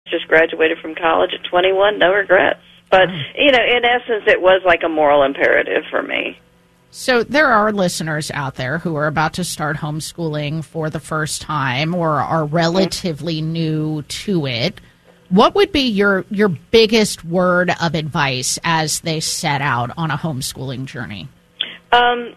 just graduated from college at 21, no regrets. But, in essence, it was like a moral imperative for me. So there are listeners out there who are about to start homeschooling for the first time or are relatively new to it. What would be your biggest word of advice as they set out on a homeschooling journey? Don't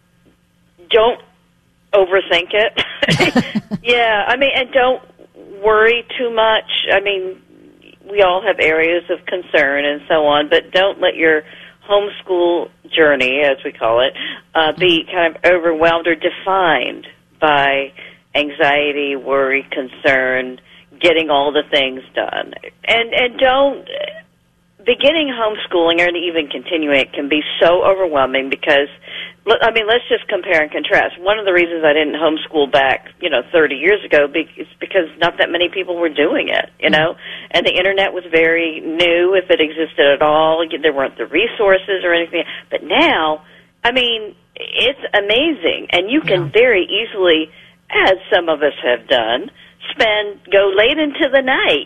overthink it. Yeah, and don't worry too much. We all have areas of concern and so on, but don't let your homeschool journey, as we call it, be kind of overwhelmed or defined by anxiety, worry, concern, getting all the things done. And don't, beginning homeschooling or even continuing it can be so overwhelming because, let's just compare and contrast. One of the reasons I didn't homeschool back, 30 years ago is because not that many people were doing it, and the Internet was very new, if it existed at all. There weren't the resources or anything. But now, it's amazing, and you can very easily, as some of us have done, go late into the night,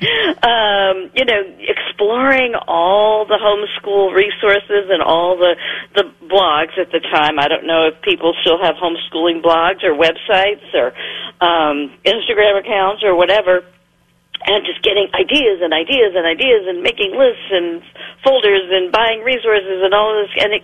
exploring all the homeschool resources and all the blogs at the time. I don't know if people still have homeschooling blogs or websites or Instagram accounts or whatever, and just getting ideas and ideas and ideas and making lists and folders and buying resources and all this, and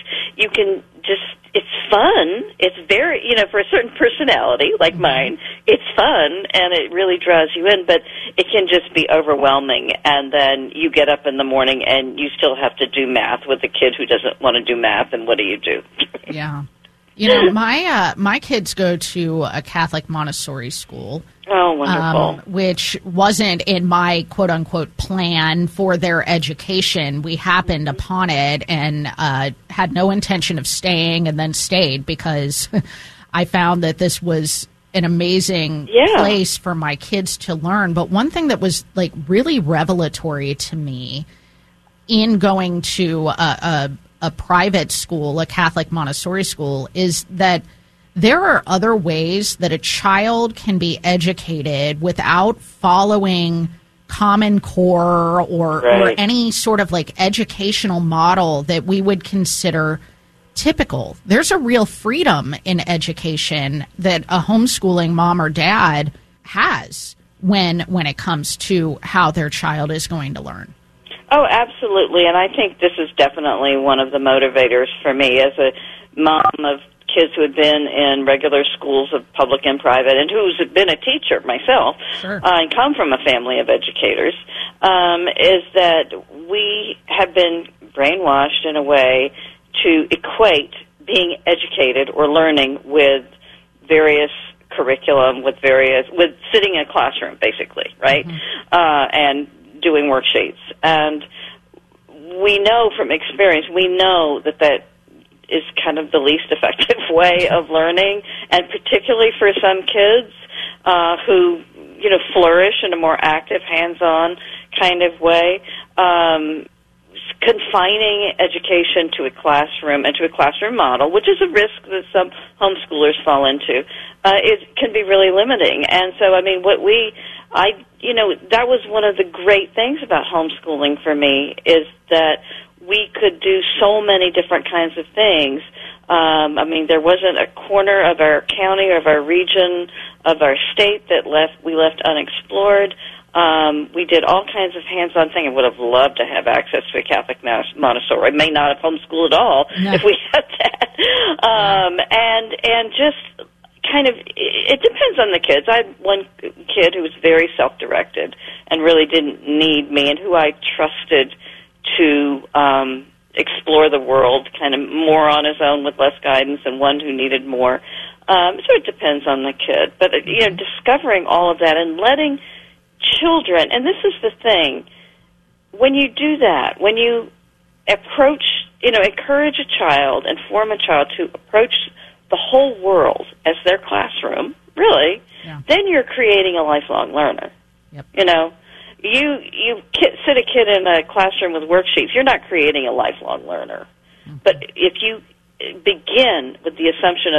it's fun. It's very, for a certain personality like mine, it's fun and it really draws you in, but it can just be overwhelming. And then you get up in the morning and you still have to do math with a kid who doesn't want to do math, and what do you do? Yeah. My kids go to a Catholic Montessori school. Oh, wonderful. Which wasn't in my quote-unquote plan for their education. We happened upon it and had no intention of staying, and then stayed because I found that this was an amazing place for my kids to learn. But one thing that was really revelatory to me in going to a private school, a Catholic Montessori school, is that there are other ways that a child can be educated without following Common Core or any sort of educational model that we would consider typical. There's a real freedom in education that a homeschooling mom or dad has when it comes to how their child is going to learn. Oh, absolutely, and I think this is definitely one of the motivators for me as a mom of kids who had been in regular schools of public and private, and who's been a teacher myself, and come from a family of educators, is that we have been brainwashed in a way to equate being educated or learning with various curriculum, with sitting in a classroom, basically, right? And doing worksheets. And we know from experience, that is kind of the least effective way of learning, and particularly for some kids who, flourish in a more active, hands-on kind of way. Confining education to a classroom and to a classroom model, which is a risk that some homeschoolers fall into, it can be really limiting. And so, that was one of the great things about homeschooling for me, is that we could do so many different kinds of things. There wasn't a corner of our county or of our region, of our state that we left unexplored. We did all kinds of hands-on things. I would have loved to have access to a Catholic Montessori. I may not have homeschooled at all if we had that. And just kind of, it depends on the kids. I had one kid who was very self-directed and really didn't need me, and who I trusted to explore the world kind of more on his own with less guidance, and one who needed more. So it depends on the kid. But, discovering all of that and letting children, and this is the thing, when you do that, when you encourage a child and form a child to approach the whole world as their classroom, really, then you're creating a lifelong learner. Yep. You sit a kid in a classroom with worksheets, you're not creating a lifelong learner. But if you begin with the assumption of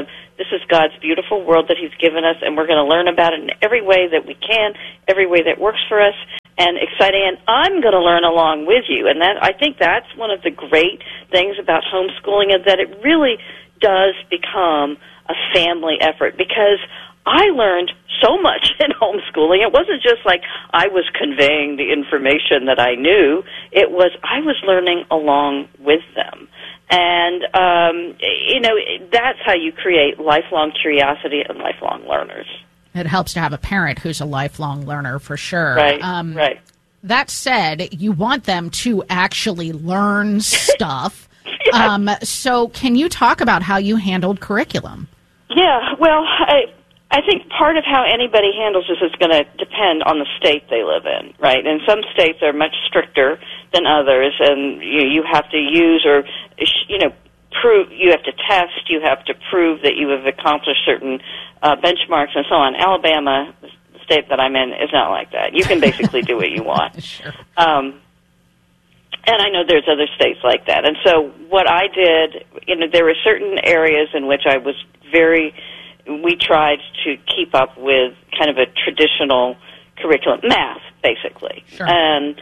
This is God's beautiful world that He's given us, and we're going to learn about it in every way that we can, every way that works for us, and exciting. And I'm going to learn along with you. And that, I think that's one of the great things about homeschooling, is that it really does become a family effort, because I learned so much in homeschooling. It wasn't just like I was conveying the information that I knew. It was I was learning along with them. And, that's how you create lifelong curiosity and lifelong learners. It helps to have a parent who's a lifelong learner, for sure. Right, right. That said, you want them to actually learn stuff. Yeah. So can you talk about how you handled curriculum? Yeah, well, I think part of how anybody handles this is going to depend on the state they live in, right? And some states are much stricter than others, and you have to use or, prove, you have to test, you have to prove that you have accomplished certain benchmarks and so on. Alabama, the state that I'm in, is not like that. You can basically do what you want. Sure. And I know there's other states like that. And so what I did, there were certain areas in which I was we tried to keep up with kind of a traditional curriculum, math, basically. Sure. And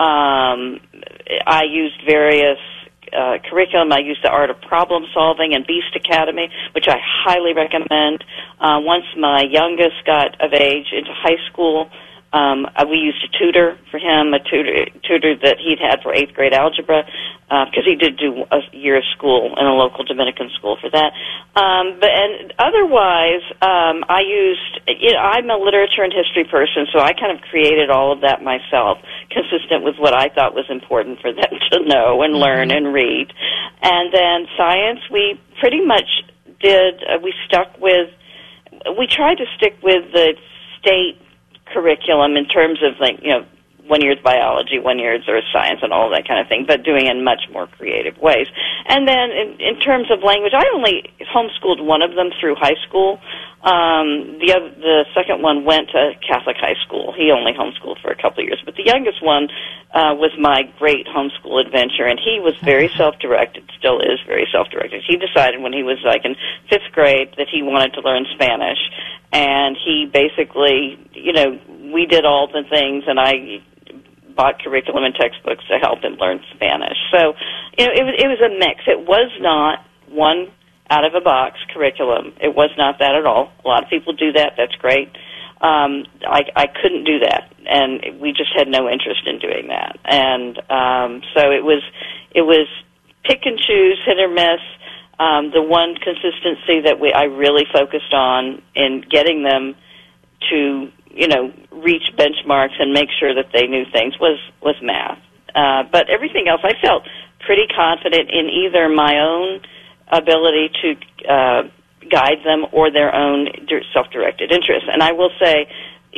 I used various curriculum. I used the Art of Problem Solving and Beast Academy, which I highly recommend. Once my youngest got of age into high school, we used a tutor for him, a tutor that he'd had for 8th grade algebra, because he did do a year of school in a local Dominican school for that. And otherwise, I used, I'm a literature and history person, so I kind of created all of that myself, consistent with what I thought was important for them to know and learn and read. And then science, we pretty much did, we tried to stick with the state curriculum in terms of, 1 year's biology, 1 year's earth science, and all that kind of thing, but doing it in much more creative ways. And then in terms of language, I only homeschooled one of them through high school. The second one went to Catholic high school. He only homeschooled for a couple of years. But the youngest one was my great homeschool adventure, and he was very self-directed, still is very self-directed. He decided when he was in 5th grade that he wanted to learn Spanish, and he basically, we did all the things, and I bought curriculum and textbooks to help him learn Spanish. So, it was a mix. It was not one out-of-a-box curriculum. It was not that at all. A lot of people do that. That's great. I couldn't do that, and we just had no interest in doing that. And so it was pick and choose, hit or miss. The one consistency that I really focused on in getting them to reach benchmarks and make sure that they knew things was math. But everything else, I felt pretty confident in either my own ability to guide them or their own self-directed interests. And I will say,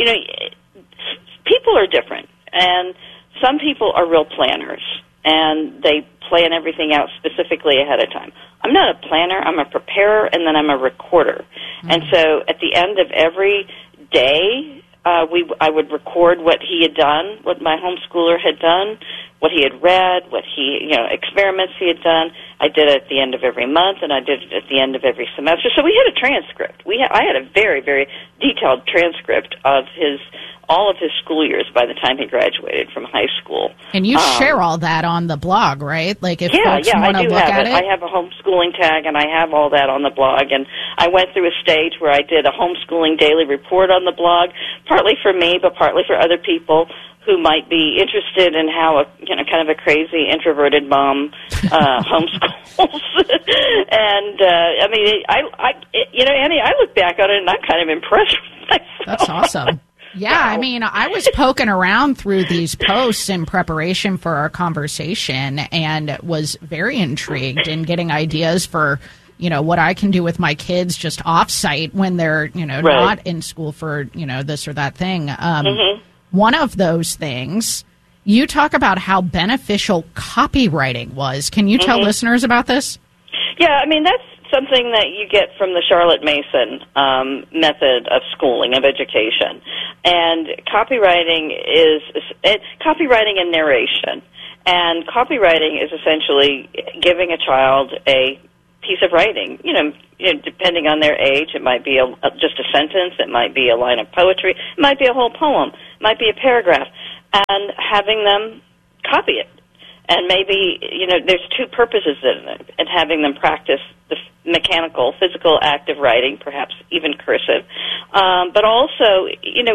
people are different, and some people are real planners, and they plan everything out specifically ahead of time. I'm not a planner. I'm a preparer, and then I'm a recorder. Mm-hmm. And so at the end of every day, I would record what he had done, what my homeschooler had done, what he had read, what experiments he had done. I did it at the end of every month, and I did it at the end of every semester. So we had a transcript. I had a very, very detailed transcript of all of his school years by the time he graduated from high school. And you share all that on the blog, right? Like if folks want to look at it? I have a homeschooling tag, and I have all that on the blog. And I went through a stage where I did a homeschooling daily report on the blog, partly for me, but partly for other people who might be interested in how kind of a crazy introverted mom homeschools. And Annie, I look back on it and I'm kind of impressed with myself. That's awesome. Yeah, I mean, I was poking around through these posts in preparation for our conversation and was very intrigued in getting ideas for, what I can do with my kids just off-site when they're, not in school for, this or that thing. One of those things, you talk about how beneficial copywriting was. Can you tell listeners about this? Yeah, I mean, that's something that you get from the Charlotte Mason method of schooling, of education. And copywriting and narration. And copywriting is essentially giving a child a piece of writing. Depending on their age, it might be just a sentence, it might be a line of poetry, it might be a whole poem, it might be a paragraph, and having them copy it. And maybe, there's two purposes in it, and having them practice the mechanical, physical act of writing, perhaps even cursive. But also,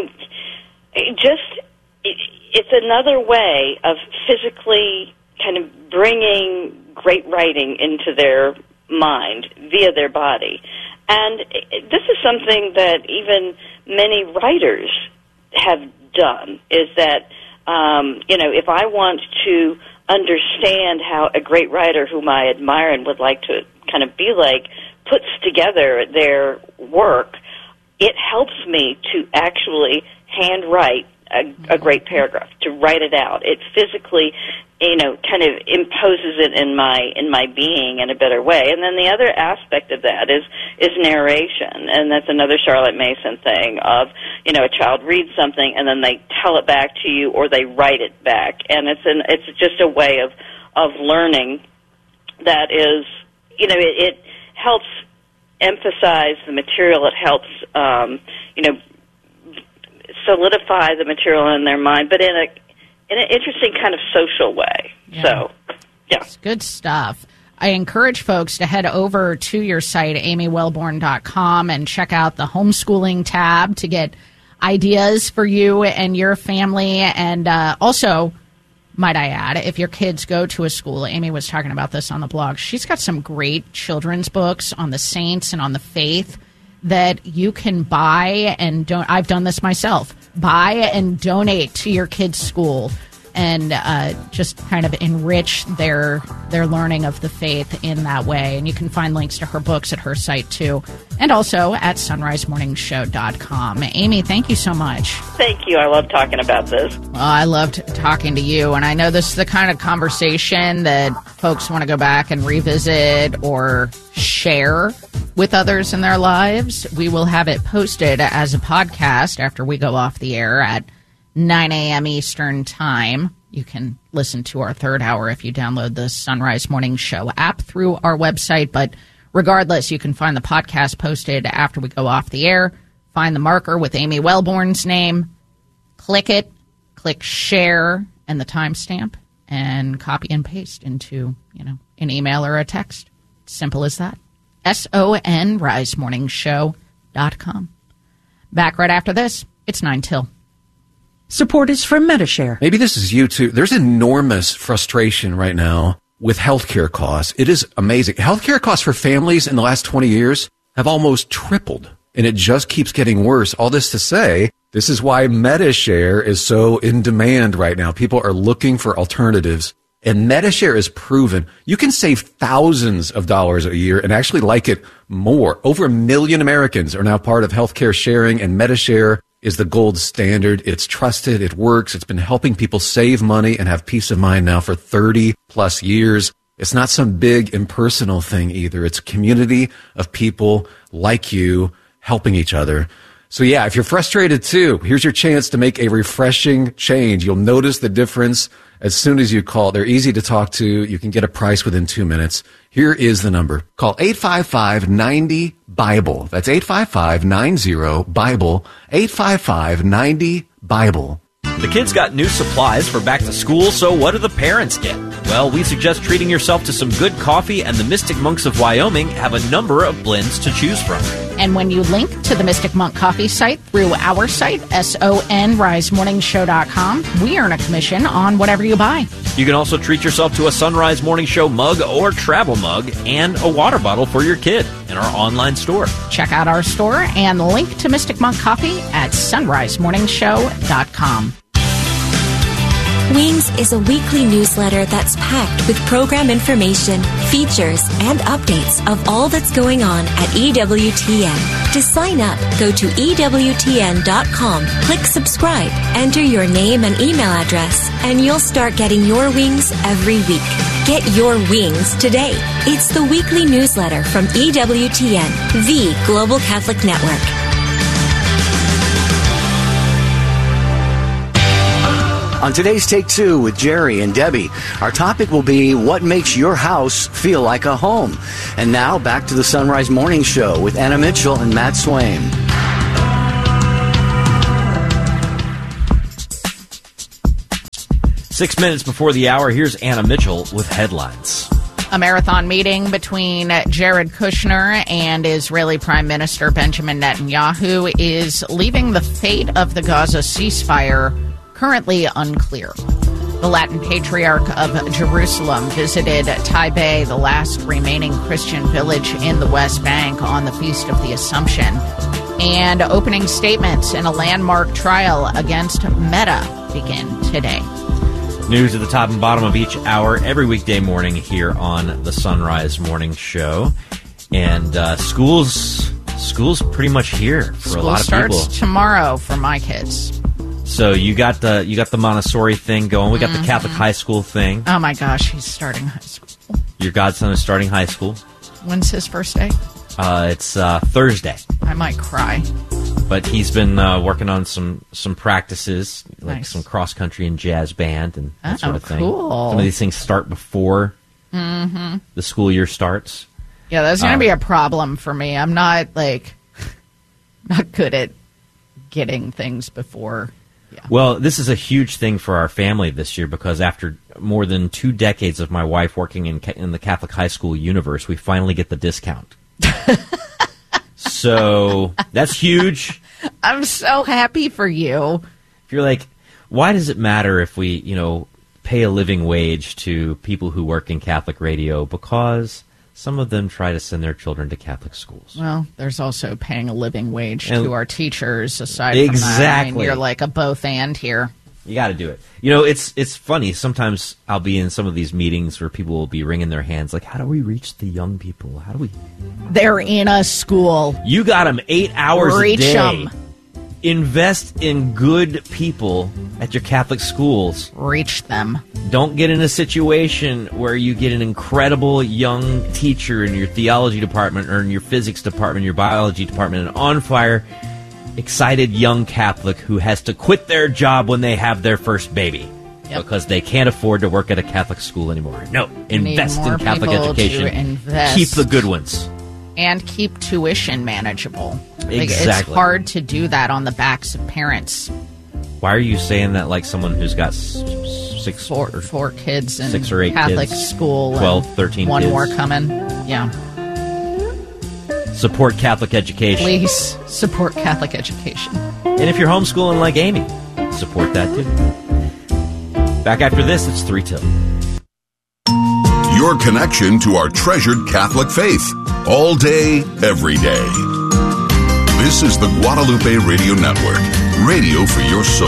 it's another way of physically kind of bringing great writing into their mind via their body. And this is something that even many writers have done, is that, if I want to understand how a great writer whom I admire and would like to kind of be like puts together their work, it helps me to actually handwrite a great paragraph, to write it out. It physically, kind of imposes it in my being in a better way. And then the other aspect of that is narration, and that's another Charlotte Mason thing of, a child reads something and then they tell it back to you or they write it back, and it's just a way of learning that is, it helps emphasize the material. It helps, solidify the material in their mind, but in an interesting kind of social way. Yeah. So, yeah. It's good stuff. I encourage folks to head over to your site, amywellborn.com, and check out the homeschooling tab to get ideas for you and your family. And also, might I add, if your kids go to a school, Amy was talking about this on the blog, she's got some great children's books on the saints and on the faith that you can buy and don't. I've done this myself. Buy and donate to your kids' school, and just kind of enrich their learning of the faith in that way. And you can find links to her books at her site too, and also at sunrisemorningshow.com. Amy, thank you so much. Thank you. I love talking about this. Well, I loved talking to you, and I know this is the kind of conversation that folks want to go back and revisit or share with others in their lives. We will have it posted as a podcast after we go off the air at 9 a.m. Eastern Time. You can listen to our third hour if you download the Sunrise Morning Show app through our website. But regardless, you can find the podcast posted after we go off the air. Find the marker with Amy Wellborn's name. Click it. Click share and the timestamp, and copy and paste into, an email or a text. Simple as that. SON-risemorningshow.com. Back right after this. It's 9 till. Support is from Medi-Share. Maybe this is you too. There's enormous frustration right now with healthcare costs. It is amazing. Healthcare costs for families in the last 20 years have almost tripled, and it just keeps getting worse. All this to say, this is why Medi-Share is so in demand right now. People are looking for alternatives. And Medi-Share is proven you can save thousands of dollars a year and actually like it more. Over 1 million Americans are now part of healthcare sharing, and Medi-Share is the gold standard. It's trusted. It works. It's been helping people save money and have peace of mind now for 30 plus years. It's not some big impersonal thing either. It's a community of people like you helping each other. So yeah, if you're frustrated too, here's your chance to make a refreshing change. You'll notice the difference as soon as you call. They're easy to talk to. You can get a price within 2 minutes. Here is the number. Call 855-90-BIBLE. That's 855-90-BIBLE. 855-90-BIBLE. The kids got new supplies for back to school, so what do the parents get? Well, we suggest treating yourself to some good coffee, and the Mystic Monks of Wyoming have a number of blends to choose from. And when you link to the Mystic Monk Coffee site through our site, SONRiseMorningshow.com, we earn a commission on whatever you buy. You can also treat yourself to a Sunrise Morning Show mug or travel mug and a water bottle for your kid in our online store. Check out our store and link to Mystic Monk Coffee at sunrisemorningshow.com. Wings is a weekly newsletter that's packed with program information, features, and updates of all that's going on at EWTN. To sign up, go to EWTN.com, click subscribe, enter your name and email address, and you'll start getting your wings every week. Get your wings today. It's the weekly newsletter from EWTN, the Global Catholic Network. On today's Take Two with Jerry and Debbie, our topic will be what makes your house feel like a home. And now back to the Sunrise Morning Show with Anna Mitchell and Matt Swain. Six minutes before the hour, here's Anna Mitchell with headlines. A marathon meeting between Jared Kushner and Israeli Prime Minister Benjamin Netanyahu is leaving the fate of the Gaza ceasefire currently unclear. The Latin Patriarch of Jerusalem visited Taipei, the last remaining Christian village in the West Bank, on the Feast of the Assumption. And opening statements in a landmark trial against Meta begin today. News at the top and bottom of each hour every weekday morning here on the Sunrise Morning Show. And school's pretty much here for a lot of people. School starts tomorrow for my kids. So you got the Montessori thing going. We got the Catholic high school thing. Oh my gosh, he's starting high school. Your godson is starting high school. When's his first day? It's Thursday. I might cry. But he's been working on some practices, like Nice. some cross country and jazz band and that sort of thing. Cool. Some of these things start before the school year starts. Yeah, that's going to be a problem for me. I'm not good at getting things before. Yeah. Well, this is a huge thing for our family this year because after more than 2 decades of my wife working in the Catholic high school universe, we finally get the discount. So that's huge. I'm so happy for you. If you're like, why does it matter if we, pay a living wage to people who work in Catholic radio? Because some of them try to send their children to Catholic schools. Well, there's also paying a living wage And to our teachers aside from that. I exactly. mean, you're like a both and here. You got to do it. It's funny. Sometimes I'll be in some of these meetings where people will be wringing their hands like, how do we reach the young people? How do we? They're in a school. You got them 8 hours Reach a day. 'em. Invest in good people at your Catholic schools. Reach them. Don't get in a situation where you get an incredible young teacher in your theology department or in your physics department, your biology department, an on-fire, excited young Catholic who has to quit their job when they have their first baby because they can't afford to work at a Catholic school anymore. No, invest in Catholic education. Keep the good ones. And keep tuition manageable. Exactly. It's hard to do that on the backs of parents. Why are you saying that like someone who's got four kids in 6 or 8 Catholic kids, school, 12, 13 one kids. more coming? Yeah. Support Catholic education. Please support Catholic education. And if you're homeschooling like Amy, support that too. Back after this, it's 3 till. Your connection to our treasured Catholic faith. All day, every day. This is the Guadalupe Radio Network. Radio for your soul.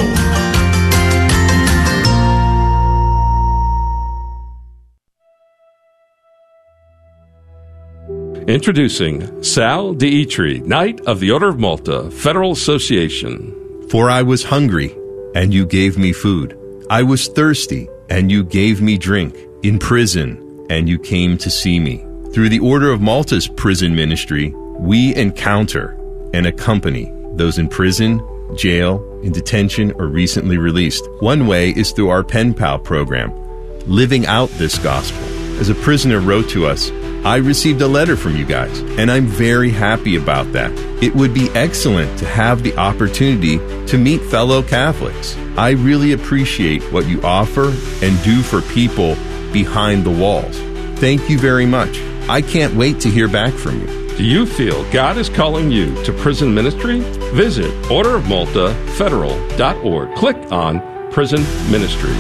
Introducing Sal Dietri, Knight of the Order of Malta, Federal Association. For I was hungry, and you gave me food. I was thirsty, and you gave me drink. In prison, and you came to see me. Through the Order of Malta's prison ministry, we encounter and accompany those in prison, jail, in detention, or recently released. One way is through our Pen Pal program, living out this gospel. As a prisoner wrote to us, I received a letter from you guys, and I'm very happy about that. It would be excellent to have the opportunity to meet fellow Catholics. I really appreciate what you offer and do for people behind the walls. Thank you very much. I can't wait to hear back from you. Do you feel God is calling you to prison ministry? Visit orderofmaltafederal.org. Click on Prison Ministry.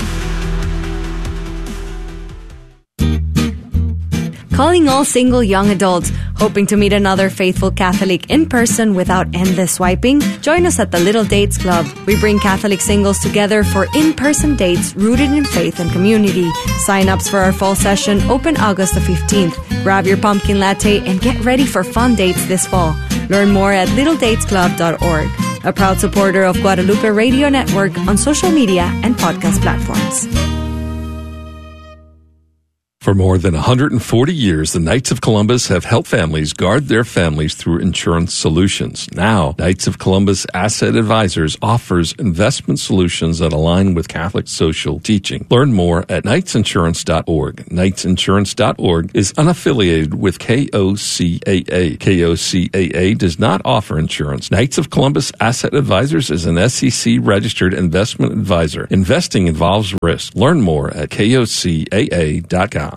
Calling all single young adults hoping to meet another faithful Catholic in person without endless swiping? Join us at the Little Dates Club. We bring Catholic singles together for in-person dates rooted in faith and community. Sign-ups for our fall session open August the 15th. Grab your pumpkin latte and get ready for fun dates this fall. Learn more at littledatesclub.org. A proud supporter of Guadalupe Radio Network on social media and podcast platforms. For more than 140 years, the Knights of Columbus have helped families guard their families through insurance solutions. Now, Knights of Columbus Asset Advisors offers investment solutions that align with Catholic social teaching. Learn more at knightsinsurance.org. Knightsinsurance.org is unaffiliated with KOCAA. KOCAA does not offer insurance. Knights of Columbus Asset Advisors is an SEC-registered investment advisor. Investing involves risk. Learn more at KOCAA.com.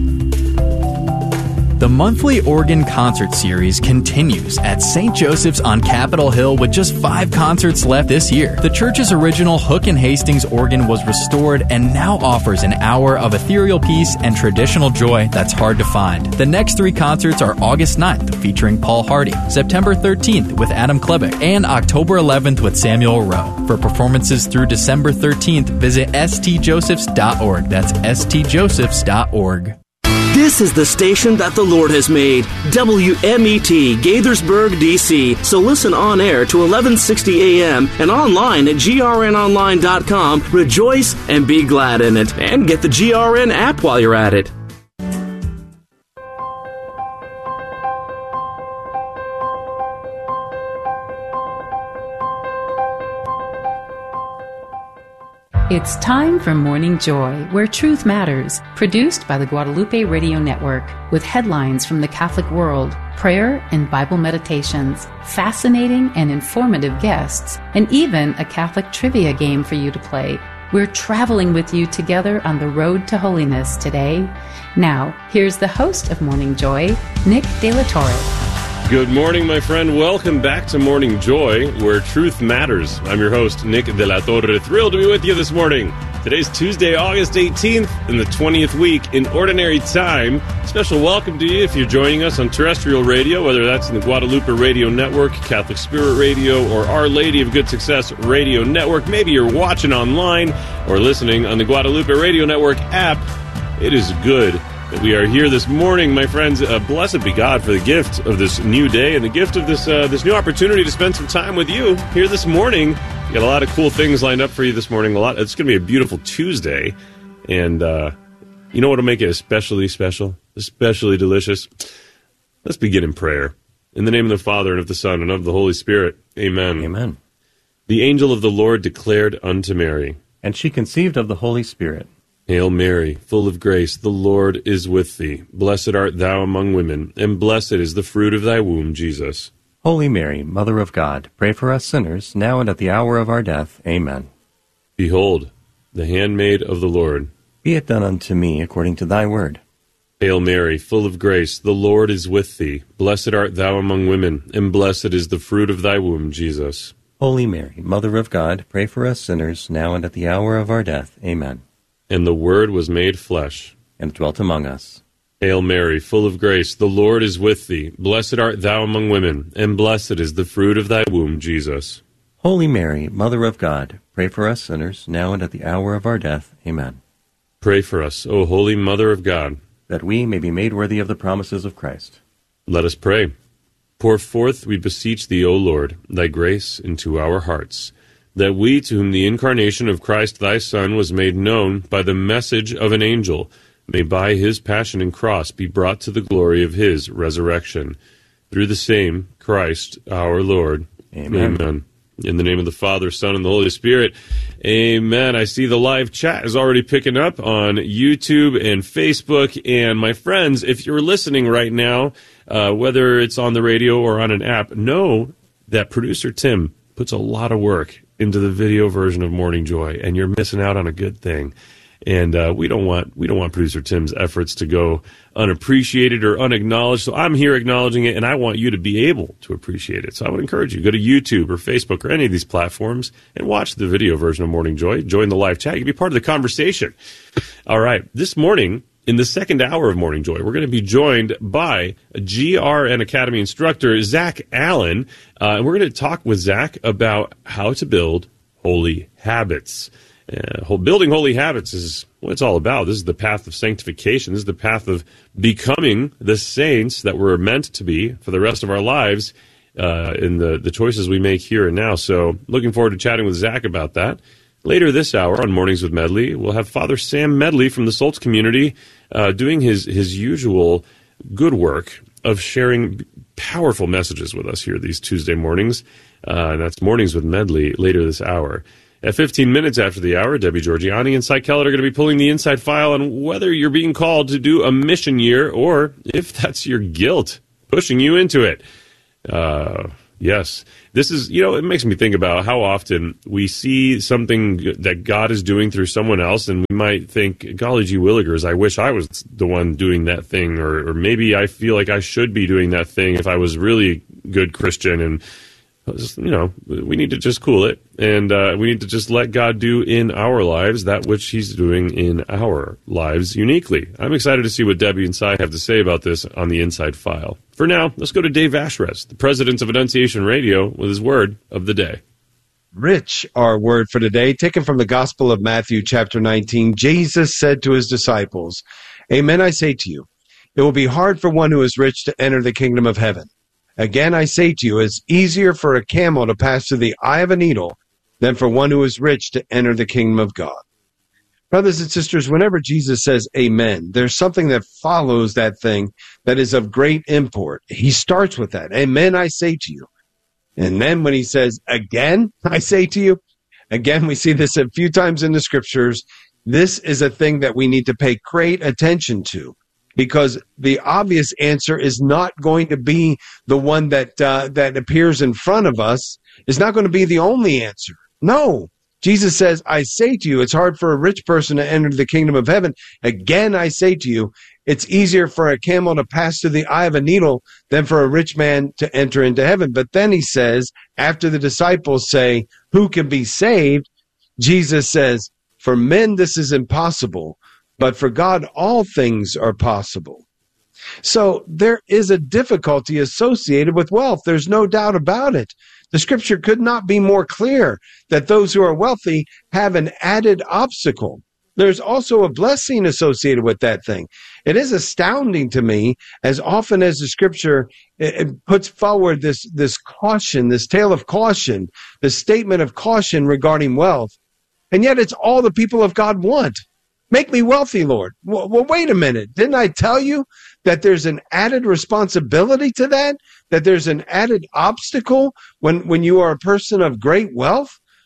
The monthly organ concert series continues at St. Joseph's on Capitol Hill with just 5 concerts left this year. The church's original Hook and Hastings organ was restored and now offers an hour of ethereal peace and traditional joy that's hard to find. The next 3 concerts are August 9th featuring Paul Hardy, September 13th with Adam Klebeck, and October 11th with Samuel Rowe. For performances through December 13th, visit stjosephs.org. That's stjosephs.org. This is the station that the Lord has made, WMET, Gaithersburg, D.C. So listen on air to 1160 a.m. and online at grnonline.com. Rejoice and be glad in it. And get the GRN app while you're at it. It's time for Morning Joy, where truth matters, produced by the Guadalupe Radio Network, with headlines from the Catholic world, prayer and Bible meditations, fascinating and informative guests, and even a Catholic trivia game for you to play. We're traveling with you together on the road to holiness today. Now, here's the host of Morning Joy, Nick De La Torre. Good morning, my friend. Welcome back to Morning Joy, where truth matters. I'm your host, Nick De La Torre. Thrilled to be with you this morning. Today's Tuesday, August 18th, in the 20th week in Ordinary Time. Special welcome to you if you're joining us on terrestrial radio, whether that's in the Guadalupe Radio Network, Catholic Spirit Radio, or Our Lady of Good Success Radio Network. Maybe you're watching online or listening on the Guadalupe Radio Network app. It is good that we are here this morning, my friends. Blessed be God for the gift of this new day and the gift of this new opportunity to spend some time with you here this morning. We got a lot of cool things lined up for you this morning. It's going to be a beautiful Tuesday, and you know what will make it especially special, especially delicious? Let's begin in prayer. In the name of the Father, and of the Son, and of the Holy Spirit. Amen. Amen. The angel of the Lord declared unto Mary, and she conceived of the Holy Spirit. Hail Mary, full of grace, the Lord is with thee. Blessed art thou among women, and blessed is the fruit of thy womb, Jesus. Holy Mary, Mother of God, pray for us sinners, now and at the hour of our death. Amen. Behold, the handmaid of the Lord. Be it done unto me according to thy word. Hail Mary, full of grace, the Lord is with thee. Blessed art thou among women, and blessed is the fruit of thy womb, Jesus. Holy Mary, Mother of God, pray for us sinners, now and at the hour of our death. Amen. And the Word was made flesh, and dwelt among us. Hail Mary, full of grace, the Lord is with thee. Blessed art thou among women, and blessed is the fruit of thy womb, Jesus. Holy Mary, Mother of God, pray for us sinners, now and at the hour of our death. Amen. Pray for us, O Holy Mother of God, that we may be made worthy of the promises of Christ. Let us pray. Pour forth, we beseech thee, O Lord, thy grace into our hearts, that we, to whom the incarnation of Christ thy Son was made known by the message of an angel, may by his passion and cross be brought to the glory of his resurrection. Through the same Christ our Lord. Amen. Amen. In the name of the Father, Son, and the Holy Spirit. Amen. I see the live chat is already picking up on YouTube and Facebook. And my friends, if you're listening right now, whether it's on the radio or on an app, know that producer Tim puts a lot of work into the video version of Morning Joy, and you're missing out on a good thing. And we don't want producer Tim's efforts to go unappreciated or unacknowledged. So I'm here acknowledging it, and I want you to be able to appreciate it. So I would encourage you, go to YouTube or Facebook or any of these platforms and watch the video version of Morning Joy. Join the live chat. You can be part of the conversation. All right, this morning, in the second hour of Morning Joy, we're going to be joined by a GRN Academy instructor, Zach Allen, and we're going to talk with Zach about how to build holy habits. Building holy habits is what it's all about. This is the path of sanctification. This is the path of becoming the saints that we're meant to be for the rest of our lives in the choices we make here and now. So looking forward to chatting with Zach about that. Later this hour on Mornings with Medley, we'll have Father Sam Medley from the Solts community doing his usual good work of sharing powerful messages with us here these Tuesday mornings. And that's Mornings with Medley later this hour. At 15 minutes after the hour, Debbie Georgiani and Cy Kellett are going to be pulling the inside file on whether you're being called to do a mission year or if that's your guilt pushing you into it. Yes. This is, it makes me think about how often we see something that God is doing through someone else, and we might think, golly gee willikers, I wish I was the one doing that thing, or maybe I feel like I should be doing that thing if I was really good Christian, and we need to just cool it, and we need to just let God do in our lives that which he's doing in our lives uniquely. I'm excited to see what Debbie and Cy have to say about this on the Inside File. For now, let's go to Dave Ashrez, the president of Annunciation Radio, with his word of the day. Rich, our word for today, taken from the Gospel of Matthew, chapter 19. Jesus said to his disciples, "Amen, I say to you, it will be hard for one who is rich to enter the kingdom of heaven. Again, I say to you, it's easier for a camel to pass through the eye of a needle than for one who is rich to enter the kingdom of God." Brothers and sisters, whenever Jesus says amen, there's something that follows that thing that is of great import. He starts with that. Amen, I say to you. And then when he says, again, I say to you, again, we see this a few times in the scriptures. This is a thing that we need to pay great attention to, because the obvious answer is not going to be the one that appears in front of us. It's not going to be the only answer. No. Jesus says, I say to you, it's hard for a rich person to enter the kingdom of heaven. Again, I say to you, it's easier for a camel to pass through the eye of a needle than for a rich man to enter into heaven. But then he says, after the disciples say, who can be saved? Jesus says, for men this is impossible, but for God all things are possible. So there is a difficulty associated with wealth. There's no doubt about it. The scripture could not be more clear that those who are wealthy have an added obstacle. There's also a blessing associated with that thing. It is astounding to me, as often as the scripture it puts forward this caution, this tale of caution, this statement of caution regarding wealth. And yet it's all the people of God want. Make me wealthy, Lord. Well, wait a minute. Didn't I tell you that there's an added responsibility to that? That there's an added obstacle when you are a person of great wealth?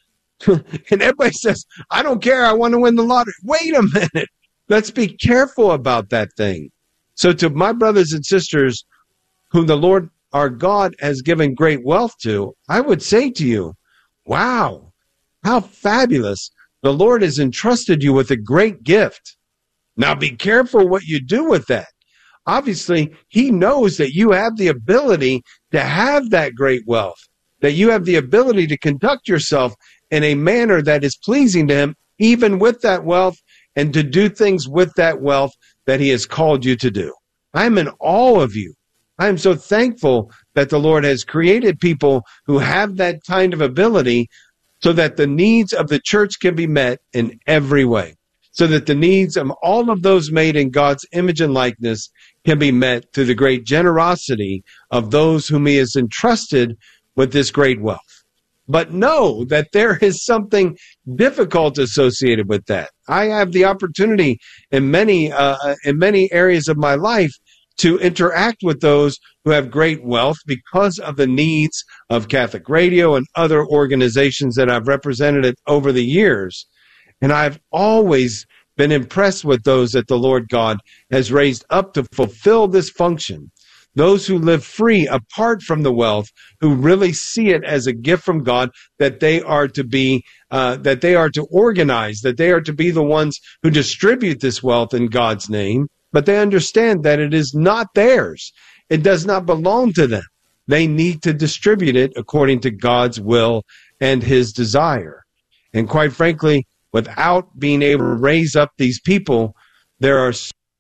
And everybody says, I don't care. I want to win the lottery. Wait a minute. Let's be careful about that thing. So to my brothers and sisters whom the Lord our God has given great wealth to, I would say to you, wow, how fabulous. The Lord has entrusted you with a great gift. Now be careful what you do with that. Obviously, he knows that you have the ability to have that great wealth, that you have the ability to conduct yourself in a manner that is pleasing to him, even with that wealth, and to do things with that wealth that he has called you to do. I'm in awe of you. I am so thankful that the Lord has created people who have that kind of ability, so that the needs of the church can be met in every way, so that the needs of all of those made in God's image and likeness can be met through the great generosity of those whom he has entrusted with this great wealth. But know that there is something difficult associated with that. I have the opportunity in many areas of my life to interact with those who have great wealth because of the needs of Catholic Radio and other organizations that I've represented over the years. And I've always been impressed with those that the Lord God has raised up to fulfill this function. Those who live free apart from the wealth, who really see it as a gift from God, that they are to be, that they are to organize, that they are to be the ones who distribute this wealth in God's name. But they understand that it is not theirs. It does not belong to them. They need to distribute it according to God's will and his desire. And quite frankly, without being able to raise up these people, there are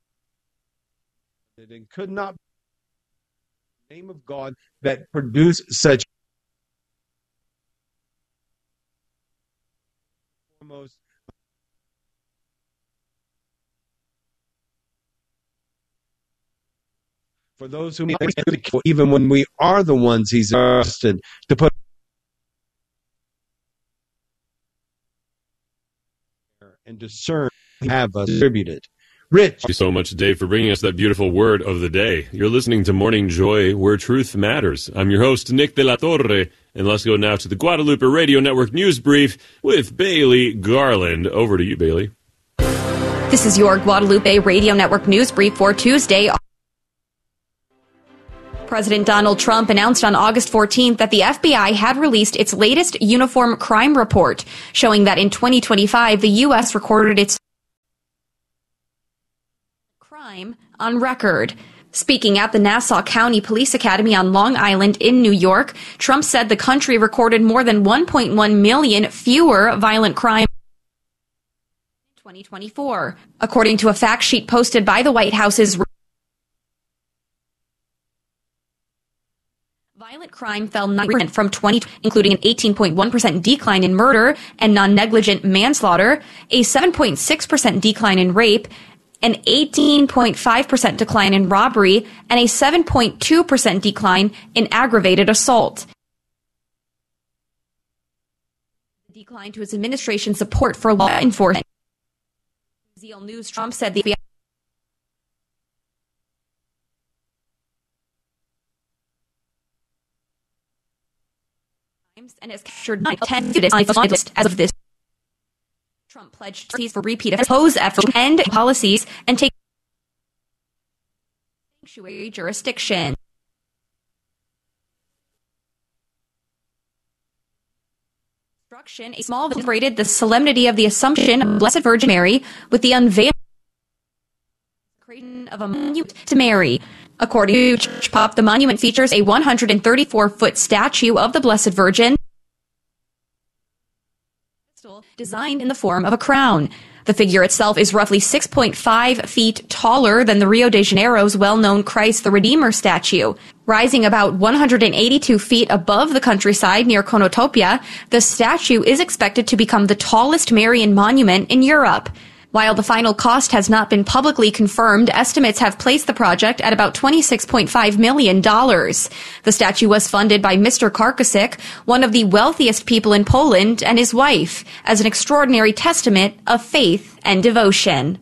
it could not be the name of God that produce such foremost. For those whom even when we are the ones he's trusted to put and discern have distributed. Rich. Thank you so much, Dave, for bringing us that beautiful word of the day. You're listening to Morning Joy, where truth matters. I'm your host, Nick de la Torre, and let's go now to the Guadalupe Radio Network News Brief with Bailey Garland. Over to you, Bailey. This is your Guadalupe Radio Network News Brief for Tuesday. President Donald Trump announced on August 14th that the FBI had released its latest uniform crime report, showing that in 2025, the U.S. recorded its crime on record. Speaking at the Nassau County Police Academy on Long Island in New York, Trump said the country recorded more than 1.1 million fewer violent crimes in 2024. According to a fact sheet posted by the White House's violent crime fell 9% from 20, including an 18.1% decline in murder and non-negligent manslaughter, a 7.6% decline in rape, an 18.5% decline in robbery, and a 7.2% decline in aggravated assault. Decline to his administration's support for law enforcement. Zeal News, Trump said the FBI and has captured 10 students as of this. Trump pledged to for repeat oppose efforts to end policies and take sanctuary jurisdiction. A small celebrated the solemnity of the Assumption of Blessed Virgin Mary with the unveiling of a monument to Mary. According to Church Pop, the monument features a 134-foot statue of the Blessed Virgin, designed in the form of a crown. The figure itself is roughly 6.5 feet taller than the Rio de Janeiro's well-known Christ the Redeemer statue. Rising about 182 feet above the countryside near Konotopia, the statue is expected to become the tallest Marian monument in Europe. While the final cost has not been publicly confirmed, estimates have placed the project at about $26.5 million. The statue was funded by Mr. Karkasik, one of the wealthiest people in Poland, and his wife, as an extraordinary testament of faith and devotion.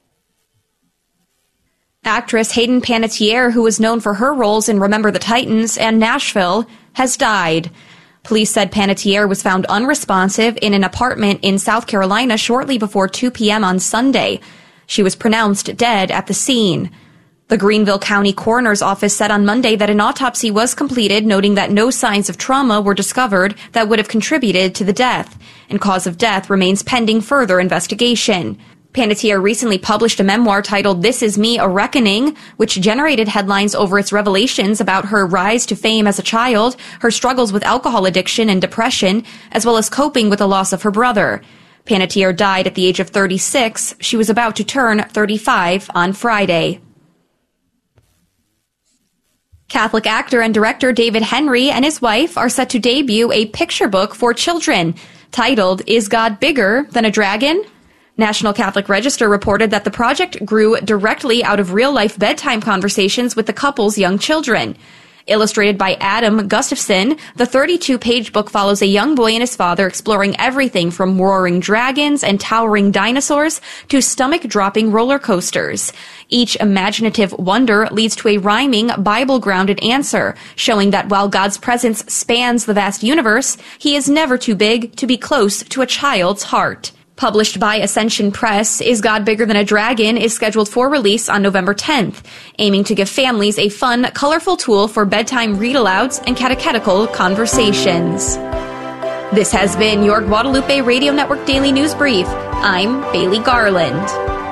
Actress Hayden Panettiere, who was known for her roles in Remember the Titans and Nashville, has died. Police said Panettiere was found unresponsive in an apartment in South Carolina shortly before 2 p.m. on Sunday. She was pronounced dead at the scene. The Greenville County Coroner's Office said on Monday that an autopsy was completed, noting that no signs of trauma were discovered that would have contributed to the death, and cause of death remains pending further investigation. Panettiere recently published a memoir titled This Is Me, A Reckoning, which generated headlines over its revelations about her rise to fame as a child, her struggles with alcohol addiction and depression, as well as coping with the loss of her brother. Panettiere died at the age of 36. She was about to turn 35 on Friday. Catholic actor and director David Henry and his wife are set to debut a picture book for children titled Is God Bigger Than a Dragon? National Catholic Register reported that the project grew directly out of real-life bedtime conversations with the couple's young children. Illustrated by Adam Gustafson, the 32-page book follows a young boy and his father exploring everything from roaring dragons and towering dinosaurs to stomach-dropping roller coasters. Each imaginative wonder leads to a rhyming, Bible-grounded answer, showing that while God's presence spans the vast universe, he is never too big to be close to a child's heart. Published by Ascension Press, Is God Bigger Than a Dragon is scheduled for release on November 10th, aiming to give families a fun, colorful tool for bedtime read-alouds and catechetical conversations. This has been your Guadalupe Radio Network Daily News Brief. I'm Bailey Garland.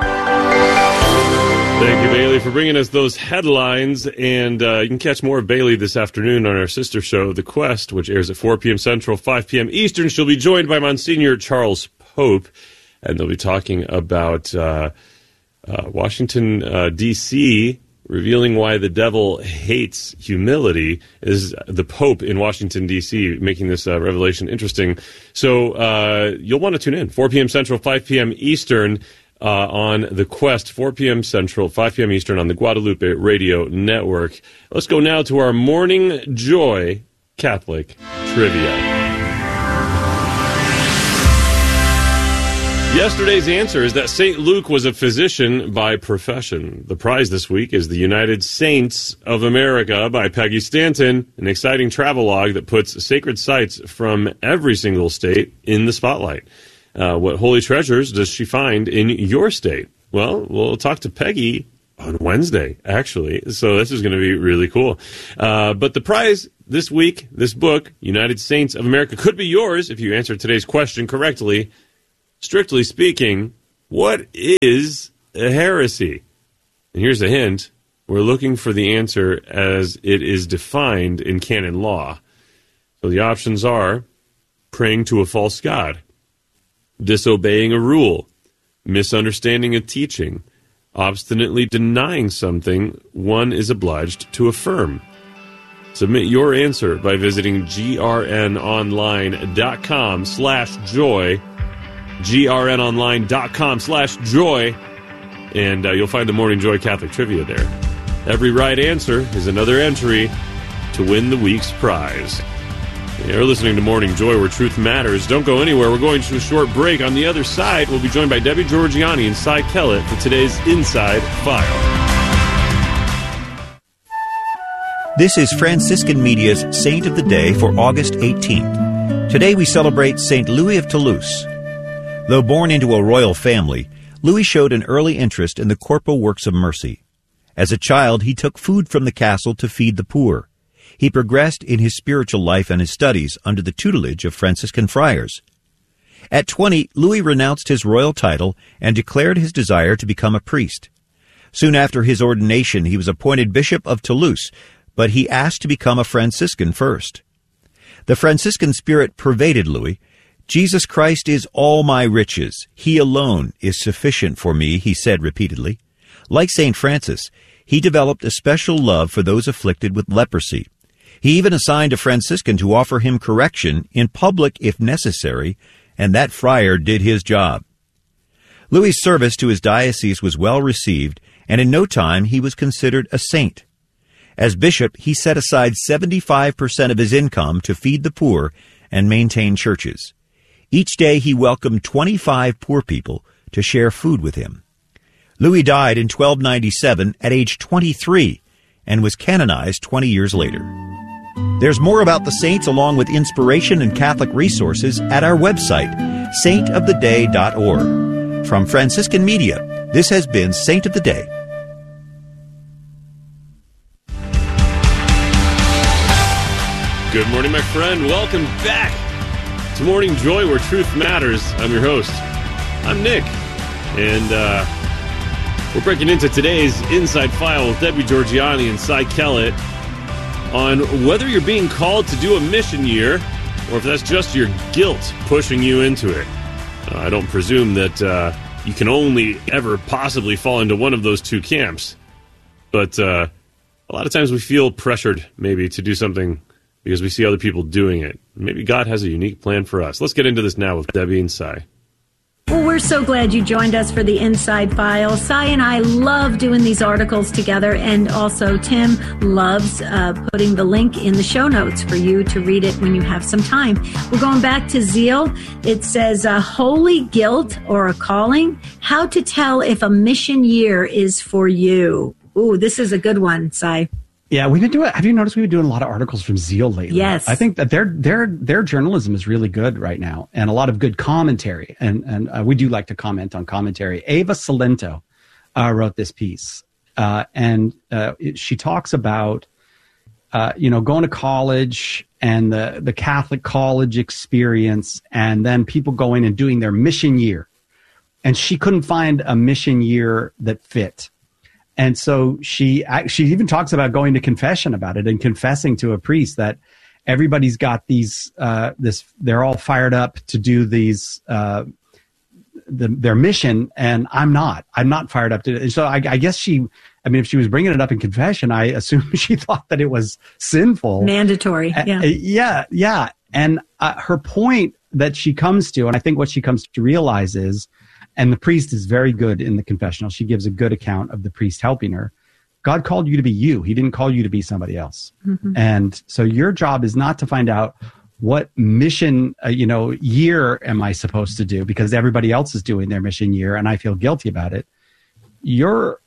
Thank you, Bailey, for bringing us those headlines. And you can catch more of Bailey this afternoon on our sister show, The Quest, which airs at 4 p.m. Central, 5 p.m. Eastern. She'll be joined by Monsignor Charles Pope, and they'll be talking about Washington, D.C., revealing why the devil hates humility. Is the Pope in Washington, D.C., making this revelation interesting. So you'll want to tune in, 4 p.m. Central, 5 p.m. Eastern, on The Quest, 4 p.m. Central, 5 p.m. Eastern on the Guadalupe Radio Network. Let's go now to our Morning Joy Catholic Trivia. Yesterday's answer is that St. Luke was a physician by profession. The prize this week is the United Saints of America by Peggy Stanton, an exciting travelogue that puts sacred sites from every single state in the spotlight. What holy treasures does she find in your state? Well, we'll talk to Peggy on Wednesday, actually, so this is going to be really cool. But the prize this week, this book, United Saints of America, could be yours if you answer today's question correctly. Strictly speaking, what is a heresy? And here's a hint. We're looking for the answer as it is defined in canon law. So the options are praying to a false god, disobeying a rule, misunderstanding a teaching, obstinately denying something one is obliged to affirm. Submit your answer by visiting grnonline.com/joy. grnonline.com/joy, and you'll find the Morning Joy Catholic Trivia there. Every right answer is another entry to win the week's prize. You're listening to Morning Joy, where truth matters. Don't go anywhere. We're going to a short break. On the other side, we'll be joined by Debbie Georgianni and Cy Kellett for today's Inside File. This is Franciscan Media's Saint of the Day for August 18th. Today we celebrate St. Louis of Toulouse. Though born into a royal family, Louis showed an early interest in the corporal works of mercy. As a child, he took food from the castle to feed the poor. He progressed in his spiritual life and his studies under the tutelage of Franciscan friars. At 20, Louis renounced his royal title and declared his desire to become a priest. Soon after his ordination, he was appointed Bishop of Toulouse, but he asked to become a Franciscan first. The Franciscan spirit pervaded Louis. Jesus Christ is all my riches. He alone is sufficient for me, he said repeatedly. Like St. Francis, he developed a special love for those afflicted with leprosy. He even assigned a Franciscan to offer him correction in public if necessary, and that friar did his job. Louis' service to his diocese was well received, and in no time he was considered a saint. As bishop, he set aside 75% of his income to feed the poor and maintain churches. Each day he welcomed 25 poor people to share food with him. Louis died in 1297 at age 23 and was canonized 20 years later. There's more about the saints along with inspiration and Catholic resources at our website, saintoftheday.org. From Franciscan Media, this has been Saint of the Day. Good morning, my friend. Welcome back to Morning Joy, where truth matters. I'm your host. I'm Nick, and we're breaking into today's Inside File with Debbie Georgianni and Cy Kellett on whether you're being called to do a mission year or if that's just your guilt pushing you into it. I don't presume that you can only ever possibly fall into one of those two camps, but a lot of times we feel pressured maybe to do something because we see other people doing it. Maybe God has a unique plan for us. Let's get into this now with Debbie and Cy. Well, we're so glad you joined us for the Inside File. Cy and I love doing these articles together, and also Tim loves putting the link in the show notes for you to read it when you have some time. We're going back to Zeal. It says, holy guilt or a calling, how to tell if a mission year is for you. Ooh, this is a good one, Cy. Yeah, we've been doing. Have you noticed we've been doing a lot of articles from Zeal lately? Yes, I think that their journalism is really good right now, and a lot of good commentary. And we do like to comment on commentary. Ava Salento wrote this piece, and she talks about going to college and the Catholic college experience, and then people going and doing their mission year, and she couldn't find a mission year that fit. And so she even talks about going to confession about it and confessing to a priest that everybody's got these they're all fired up to do these their mission, and I'm not fired up to it. And so I guess if she was bringing it up in confession, I assume she thought that it was sinful, mandatory. Yeah. And her point that she comes to, and I think what she comes to realize is, and the priest is very good in the confessional. She gives a good account of the priest helping her. God called you to be you. He didn't call you to be somebody else. Mm-hmm. And so your job is not to find out what mission, year am I supposed to do? Because everybody else is doing their mission year and I feel guilty about it. Your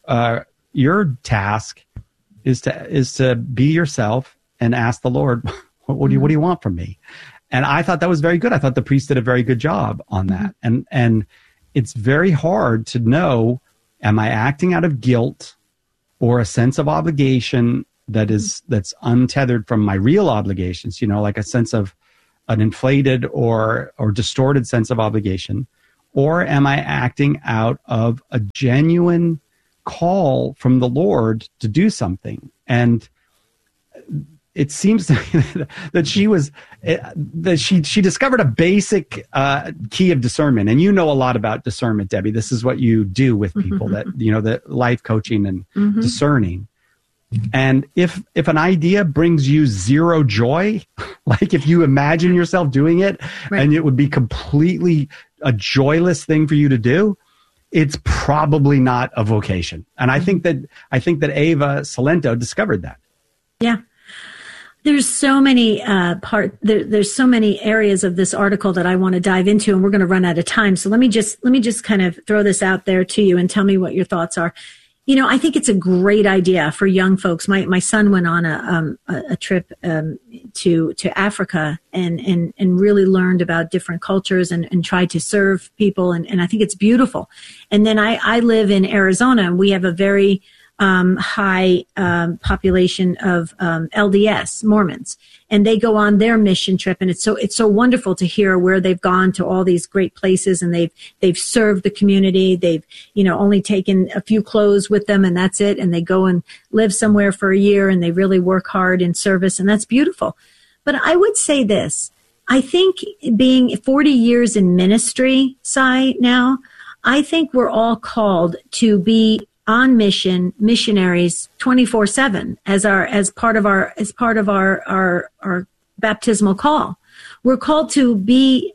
task is to be yourself and ask the Lord, what do you want from me? And I thought that was very good. I thought the priest did a very good job on that. And it's very hard to know, am I acting out of guilt or a sense of obligation that's untethered from my real obligations, like a sense of an inflated or distorted sense of obligation, or am I acting out of a genuine call from the Lord to do something? And it seems to me that she discovered a basic key of discernment. And you know a lot about discernment, Debbie. This is what you do with people, the life coaching and discerning. And if an idea brings you zero joy, like if you imagine yourself doing it and it would be completely a joyless thing for you to do, it's probably not a vocation. And I think that Ava Salento discovered that. Yeah. There's so many there's so many areas of this article that I want to dive into, and we're going to run out of time. So let me just kind of throw this out there to you and tell me what your thoughts are. I think it's a great idea for young folks. My son went on a trip to Africa and really learned about different cultures and tried to serve people. And I think it's beautiful. And then I live in Arizona, and we have a very high population of LDS Mormons, and they go on their mission trip, and it's so wonderful to hear where they've gone to all these great places, and they've served the community. They've only taken a few clothes with them, and that's it, and they go and live somewhere for a year, and they really work hard in service, and that's beautiful. But I would say this: I think being 40 years in ministry, Cy, now, I think we're all called to be on mission, missionaries 24/7 as part of our baptismal call. We're called to be,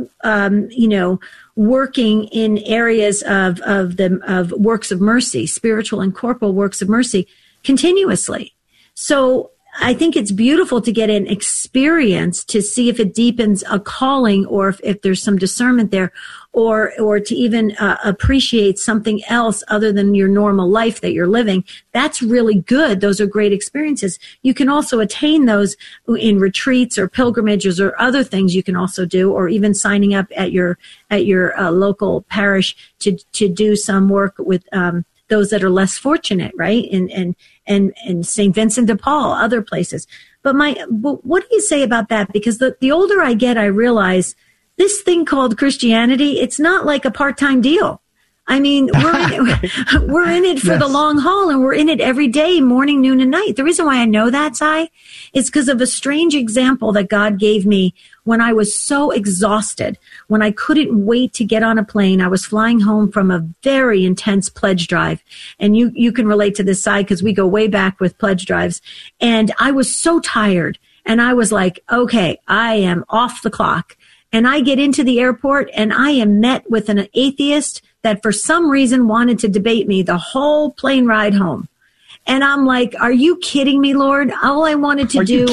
working in areas of works of mercy, spiritual and corporal works of mercy continuously. So I think it's beautiful to get an experience to see if it deepens a calling, or if there's some discernment there, or to even appreciate something else other than your normal life that you're living. That's really good. Those are great experiences. You can also attain those in retreats or pilgrimages or other things you can also do, or even signing up at your local parish to do some work with those that are less fortunate, right? And St. Vincent de Paul, other places. But what do you say about that? Because the older I get, I realize this thing called Christianity, it's not like a part-time deal. I mean, we're in it for the long haul, and we're in it every day, morning, noon, and night. The reason why I know that, Cy, is because of a strange example that God gave me when I was so exhausted, when I couldn't wait to get on a plane. I was flying home from a very intense pledge drive. And you can relate to this, Cy, because we go way back with pledge drives. And I was so tired. And I was like, okay, I am off the clock. And I get into the airport, and I am met with an atheist that for some reason wanted to debate me the whole plane ride home. And I'm like, are you kidding me, Lord? All I wanted to do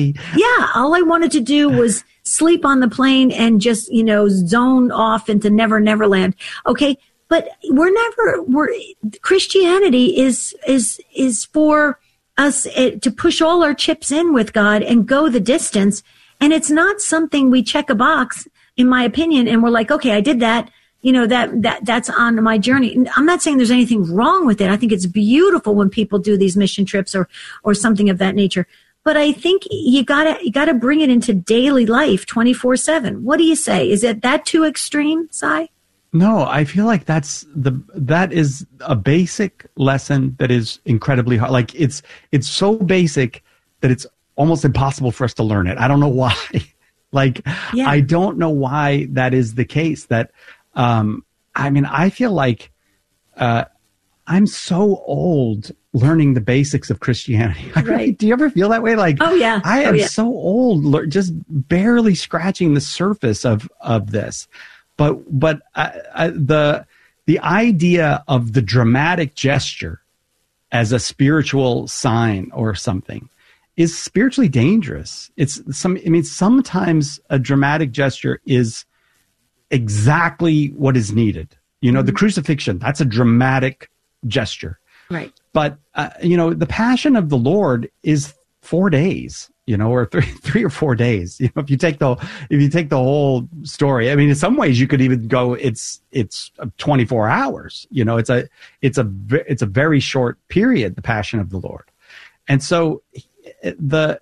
was sleep on the plane and just, zone off into Never Neverland. Okay. But Christianity is for us to push all our chips in with God and go the distance. And it's not something we check a box, in my opinion, and we're like, okay, I did that. That's on my journey. I'm not saying there's anything wrong with it. I think it's beautiful when people do these mission trips or something of that nature. But I think you gotta bring it into daily life 24/7. What do you say? Is it that too extreme, Cy? No, I feel like that is a basic lesson that is incredibly hard. Like it's so basic that it's almost impossible for us to learn it. I don't know why. I don't know why that is the case. That, I feel like I'm so old learning the basics of Christianity. Right. Do you ever feel that way? Like, oh yeah, I am so old, just barely scratching the surface of this. But the idea of the dramatic gesture as a spiritual sign or something is spiritually dangerous. Sometimes a dramatic gesture is exactly what is needed. The crucifixion, that's a dramatic gesture. Right. But, the passion of the Lord is 4 days, or three or 4 days. If you take the whole story, in some ways you could even go, it's 24 hours. It's a very short period, the passion of the Lord. And so the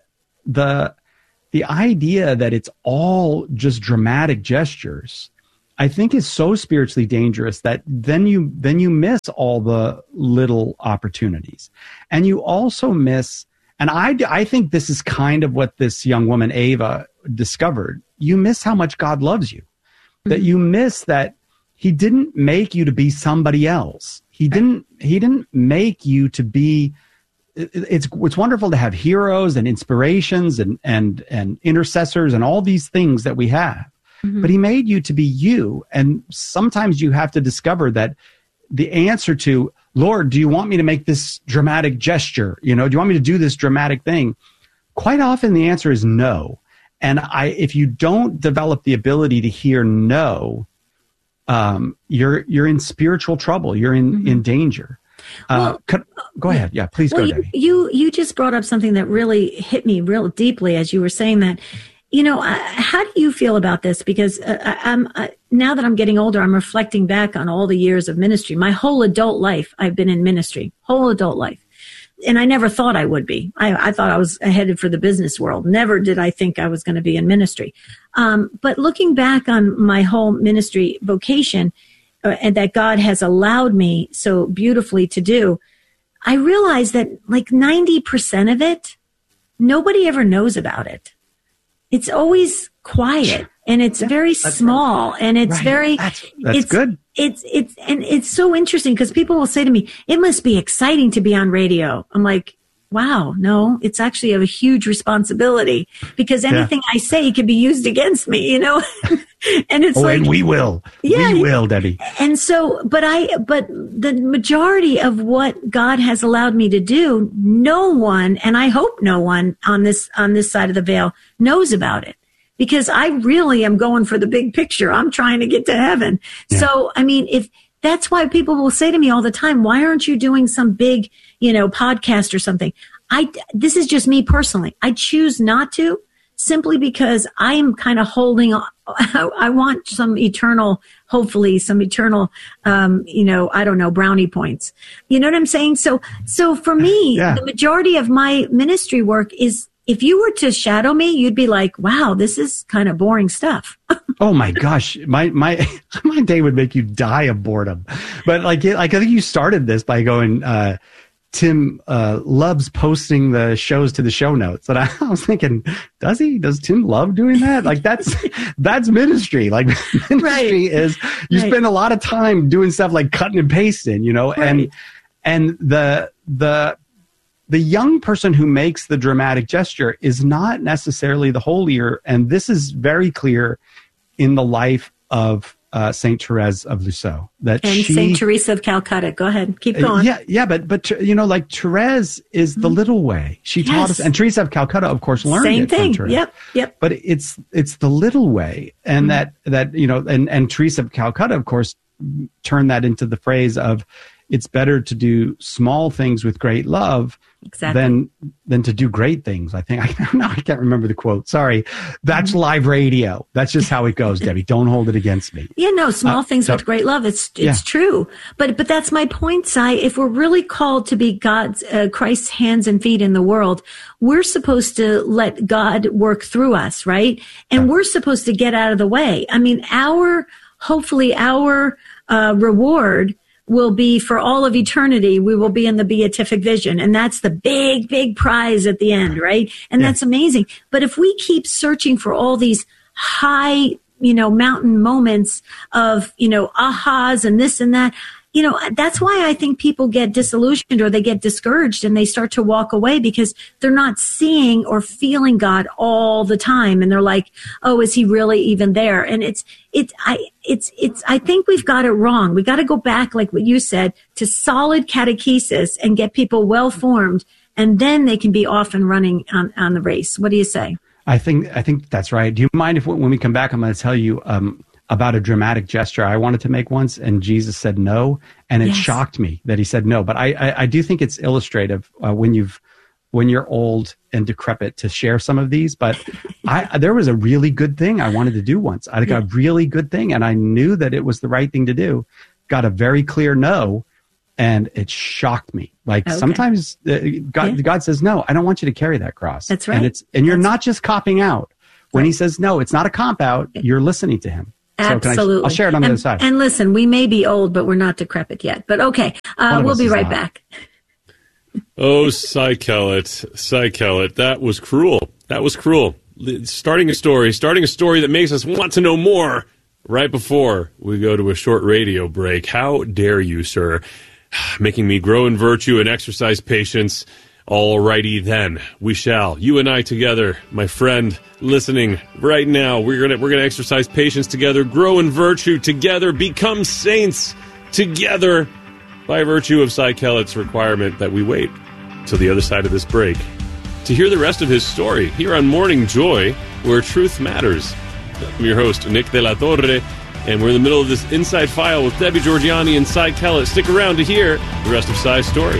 idea that it's all just dramatic gestures, I think, is so spiritually dangerous that then you miss all the little opportunities. And you also miss, and I think this is kind of what this young woman, Ava, discovered. You miss how much God loves you. Mm-hmm. That you miss that he didn't make you to be somebody else. He didn't make you to be, it's wonderful to have heroes and inspirations and intercessors and all these things that we have. Mm-hmm. But he made you to be you. And sometimes you have to discover that the answer to, Lord, do you want me to make this dramatic gesture? Do you want me to do this dramatic thing? Quite often the answer is no. And if you don't develop the ability to hear no, you're in spiritual trouble. You're in danger. Go ahead. Yeah, please go, Debbie. You just brought up something that really hit me real deeply as you were saying that. How do you feel about this? Because now that I'm getting older, I'm reflecting back on all the years of ministry. My whole adult life, I've been in ministry, whole adult life. And I never thought I would be. I thought I was headed for the business world. Never did I think I was going to be in ministry. But looking back on my whole ministry vocation, and that God has allowed me so beautifully to do, I realized that like 90% of it, nobody ever knows about it. It's always quiet and it's very small and it's very, that's good. It's so interesting because people will say to me, it must be exciting to be on radio. I'm like, wow, no, it's actually a huge responsibility because anything I say can be used against me, and it's and we will, Debbie. And so, but the majority of what God has allowed me to do, no one, and I hope no one on this side of the veil knows about it because I really am going for the big picture. I'm trying to get to heaven. Yeah. So, if that's why people will say to me all the time, why aren't you doing some big, podcast or something? This is just me personally. I choose not to simply because I am kind of holding on. I want some eternal, hopefully some eternal, I don't know, brownie points. You know what I'm saying? So for me, the majority of my ministry work is, if you were to shadow me, you'd be like, wow, this is kind of boring stuff. Oh my gosh. My day would make you die of boredom. But I think you started this by going, Tim loves posting the shows to the show notes. And I was thinking, does he? Does Tim love doing that? That's ministry. Ministry is, you spend a lot of time doing stuff like cutting and pasting, and the young person who makes the dramatic gesture is not necessarily the holier. And this is very clear in the life of Saint Therese of Lisieux. Saint Teresa of Calcutta. Go ahead, keep going. But Therese is the little way. She taught us, and Teresa of Calcutta, of course, learned Same it thing. from Therese. Yep. But it's the little way, and and Teresa of Calcutta, of course, turned that into the phrase of, it's better to do small things with great love than to do great things. I think I can't remember the quote. Sorry. That's live radio. That's just how it goes, Debbie. Don't hold it against me. Yeah, no, small things with great love. It's true. But that's my point, Si. If we're really called to be God's, Christ's hands and feet in the world, we're supposed to let God work through us, right? And we're supposed to get out of the way. Hopefully our reward will be for all of eternity. We will be in the beatific vision. And that's the big, big prize at the end, right? And that's amazing. But if we keep searching for all these high, mountain moments of, ahas and this and that, that's why I think people get disillusioned or they get discouraged and they start to walk away because they're not seeing or feeling God all the time. And they're like, oh, is he really even there? And I think we've got it wrong. We got to go back, like what you said, to solid catechesis and get people well formed and then they can be off and running on the race. What do you say? I think that's right. Do you mind if when we come back, I'm going to tell you about a dramatic gesture I wanted to make once, and Jesus said no, and it shocked me that he said no. But I do think it's illustrative when you're old and decrepit to share some of these. But there was a really good thing I wanted to do once. I got a really good thing, and I knew that it was the right thing to do. Got a very clear no, and it shocked me. Like sometimes God says, no, I don't want you to carry that cross. That's right. And you're not just copping out. When he says no, it's not a cop out. You're listening to him. Absolutely. I'll share it on the other side. And listen, we may be old, but we're not decrepit yet. But okay, we'll be right back. Oh, Cy Kellett, that was cruel. Starting a story that makes us want to know more right before we go to a short radio break. How dare you, sir? Making me grow in virtue and exercise patience. All righty then, we shall. You and I together, my friend, listening right now. We're gonna exercise patience together, grow in virtue together, become saints together, by virtue of Cy Kellett's requirement that we wait till the other side of this break to hear the rest of his story here on Morning Joy, where truth matters. I'm your host, Nick De La Torre, and we're in the middle of this Inside File with Debbie Georgianni and Cy Kellett. Stick around to hear the rest of Cy's story.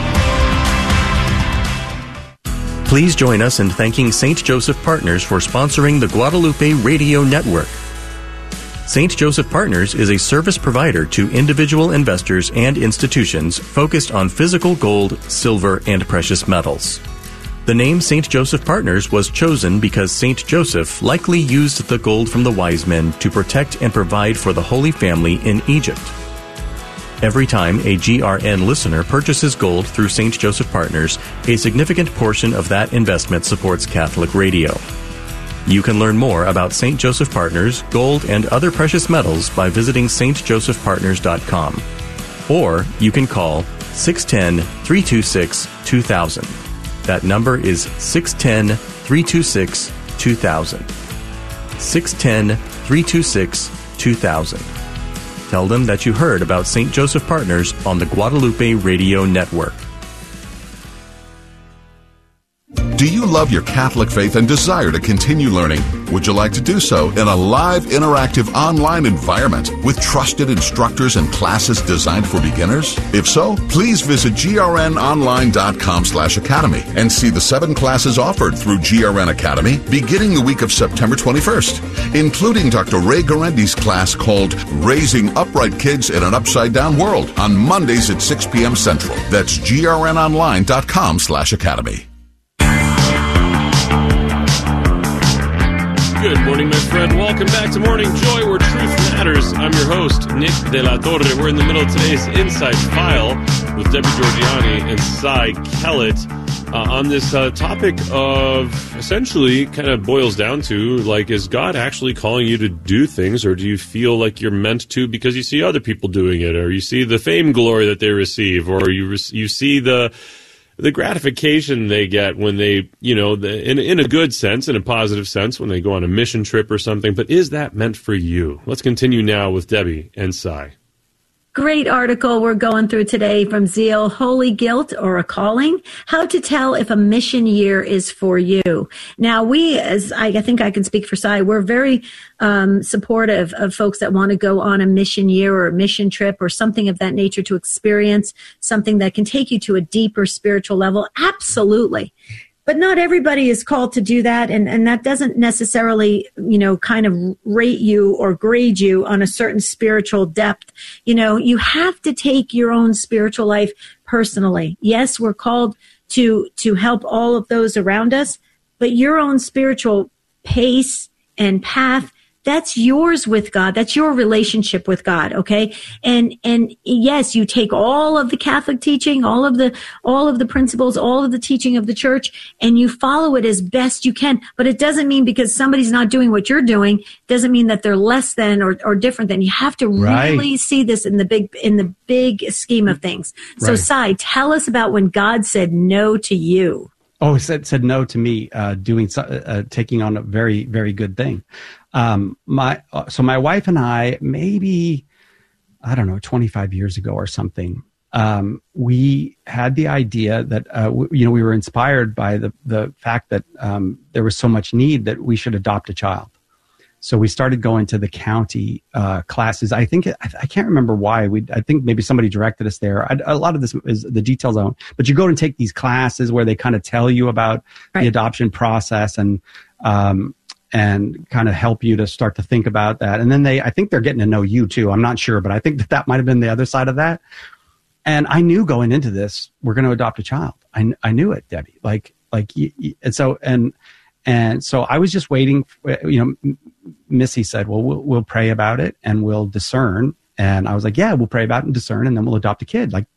Please join us in thanking St. Joseph Partners for sponsoring the Guadalupe Radio Network. St. Joseph Partners is a service provider to individual investors and institutions focused on physical gold, silver, and precious metals. The name St. Joseph Partners was chosen because St. Joseph likely used the gold from the wise men to protect and provide for the Holy Family in Egypt. Every time a GRN listener purchases gold through St. Joseph Partners, a significant portion of that investment supports Catholic Radio. You can learn more about St. Joseph Partners, gold, and other precious metals by visiting stjosephpartners.com. Or you can call 610-326-2000. That number is 610-326-2000. 610-326-2000. Tell them that you heard about St. Joseph Partners on the Guadalupe Radio Network. Do you love your Catholic faith and desire to continue learning? Would you like to do so in a live, interactive online environment with trusted instructors and classes designed for beginners? If so, please visit grnonline.com/academy and see the 7 classes offered through GRN Academy beginning the week of September 21st, including Dr. Ray Garendi's class called Raising Upright Kids in an Upside Down World on Mondays at 6 p.m. Central. That's grnonline.com/academy. Good morning, my friend. Welcome back to Morning Joy, where truth matters. I'm your host, Nick De La Torre. We're in the middle of today's Inside File with Debbie Georgianni and Cy Kellett on this topic of essentially kind of boils down to, like, is God actually calling you to do things, or do you feel like you're meant to because you see other people doing it, or you see the fame, glory that they receive, or you see the gratification they get when they, in a good sense, in a positive sense, when they go on a mission trip or something. But is that meant for you? Let's continue now with Debbie and Cy. Great article we're going through today from Zeal, Holy Guilt or a Calling, How to Tell if a Mission Year is for You. Now, we, as I think I can speak for Cy, we're very supportive of folks that want to go on a mission year or a mission trip or something of that nature to experience something that can take you to a deeper spiritual level. Absolutely. But not everybody is called to do that, and that doesn't necessarily, kind of rate you or grade you on a certain spiritual depth. You have to take your own spiritual life personally. Yes, we're called to help all of those around us, but your own spiritual pace and path, that's yours with God. That's your relationship with God. Okay. And yes, you take all of the Catholic teaching, all of the principles, all of the teaching of the church, and you follow it as best you can. But it doesn't mean because somebody's not doing what you're doing, doesn't mean that they're less than or different than. You have to really see this in the big scheme of things. So, Cy, tell us about when God said no to you. Oh, said no to me, taking on a very, very good thing. So my wife and I, maybe, 25 years ago or something, we had the idea that, we were inspired by the fact that there was so much need that we should adopt a child. So we started going to the county classes. I think I can't remember why. I think maybe somebody directed us there. A lot of this is the details on, but you go and take these classes where they kind of tell you about the adoption process and kind of help you to start to think about that. And then I think they're getting to know you too. I'm not sure, but I think that might have been the other side of that. And I knew going into this, we're going to adopt a child. I knew it, Debbie. And so I was just waiting. Missy said, well, we'll pray about it and we'll discern. And I was like, yeah, we'll pray about it and discern, and then we'll adopt a kid. Like,